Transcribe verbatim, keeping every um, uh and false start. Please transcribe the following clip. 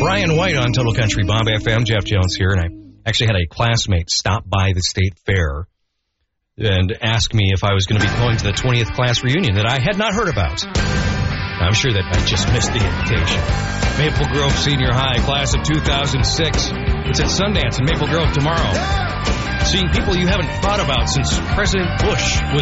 Brian White on Total Country Bob F M. Jeff Jones here, and I actually had a classmate stop by the state fair and ask me if I was going to be going to the twentieth class reunion that I had not heard about. I'm sure that I just missed the invitation. Maple Grove Senior High, class of two thousand six. It's at Sundance in Maple Grove tomorrow. Seeing people you haven't thought about since President Bush was